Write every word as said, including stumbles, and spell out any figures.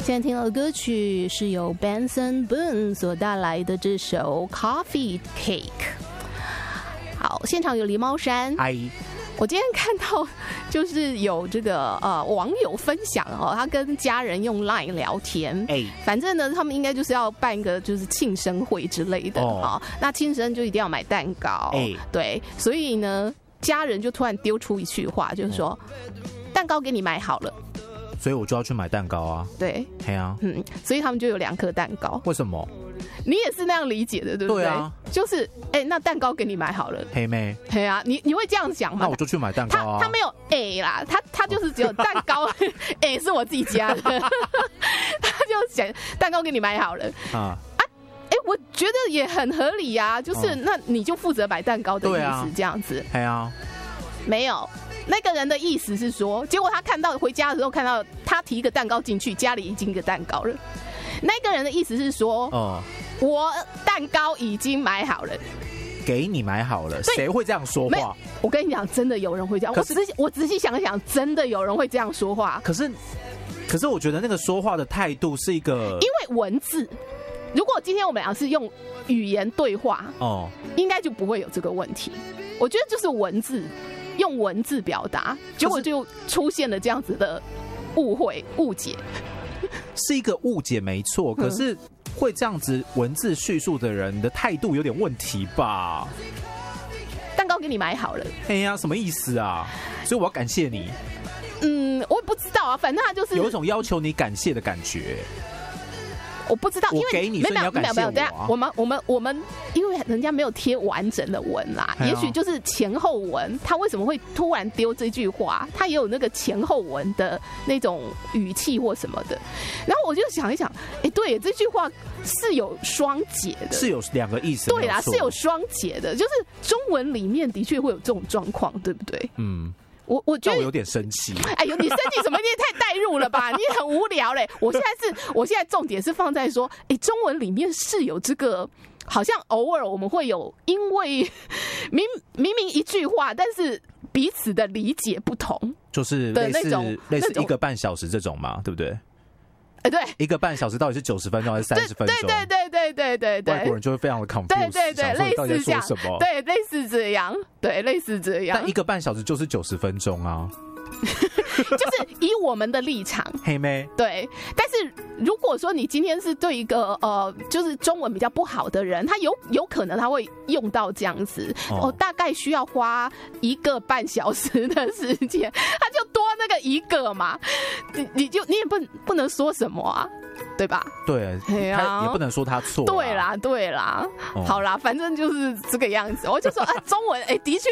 现在听到的歌曲是由 Benson Boone 所带来的这首 Coffee Cake。 好，现场有狸猫山。 嗨， 我今天看到就是有这个呃网友分享哦，他跟家人用 LINE 聊天，哎、欸，反正呢他们应该就是要办一个就是庆生会之类的哦。那庆生就一定要买蛋糕，哎、欸，对，所以呢家人就突然丢出一句话，就是说、嗯、蛋糕给你买好了。 所以我就要去买蛋糕啊。 对， 对啊， 嗯，所以他们就有两颗蛋糕。 为什么？ 你也是那样理解的，对不对？对啊，就是哎、欸，那蛋糕给你买好了， 黑妹， 嘿啊，你你会这样想吗？ 那我就去买蛋糕啊。 他他没有 A 啦，他他就是只有蛋糕，A 是我自己家的，他就想蛋糕给你买好了啊。哎、欸，我觉得也很合理啊，就是、嗯、那你就负责买蛋糕的意思，啊、这样子。 对啊， 没有。那个人的意思是说，结果他看到回家的时候，看到他提一个蛋糕进去，家里已经一个蛋糕了。那个人的意思是说，哦，我蛋糕已经买好了， 给你买好了。谁会这样说话？ 我跟你讲，真的有人会这样。我仔细我仔细想想，真的有人会这样说话。 可是，可是我觉得那个说话的态度是一个， 因为文字，如果今天我们俩是用语言对话，哦，应该就不会有这个问题。我觉得就是文字。用文字表达，结果就出现了这样子的误会、误解， 是一个误解没错。可是会这样子文字叙述的人的态度有点问题吧？ 蛋糕给你买好了， 哎呀，什么意思啊？所以我要感谢你。 嗯，我也不知道啊，反正他就是有一种要求你感谢的感觉。 我不知道，因为我给你，所以你要感谢我、啊。 没有没有，等下我们我们我们，因为人家没有贴完整的文啦，也许就是前后文。他为什么会突然丢这句话？他也有那个前后文的那种语气或什么的。然后我就想一想，哎、欸，对，这句话是有双解的， 是有两个意思。 对啦，是有双解的，就是中文里面的确会有这种状况，对不对？嗯。我我觉得我有点生气。 哎呦，你生气什么？你也太带入了吧！你很无聊嘞。我现在是，我现在重点是放在说，哎，中文里面是有这个，好像偶尔我们会有，因为明明明一句话，但是彼此的理解不同， 就是类似类似一个半小时这种嘛，对不对？ 哎，对， 一个半小时到底是九十分钟还是三十分钟？ 对对对对对对对， 外国人就会非常的 confused， 对对对，类似这样，对，类似这样，对，类似这样。 但一个半小时就是九十分钟啊。 就是以我们的立场， 黑妹对。但是如果说你今天是对一个呃，就是中文比较不好的人，他有有可能他会用到这样子，哦，大概需要花一个半小时的时间，他就多那个一个嘛，你你就你也不不能说什么啊。对吧？ 对，啊、他也不能说他错。 对啦，对啦，哦、好啦，反正就是这个样子。我就说，哎、啊，中文，哎、欸，的确